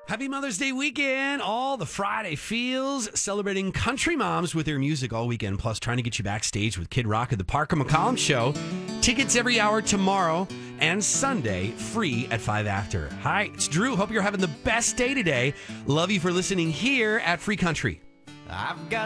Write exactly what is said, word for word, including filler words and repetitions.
Happy Mother's Day weekend. All the Friday feels, celebrating country moms with their music all weekend, plus trying to get you backstage with Kid Rock at the Parker McCollum Show. Tickets every hour tomorrow and Sunday, free at five after. Hi, it's Drew. Hope you're having the best day today. Love you for listening here at Free Country. I've got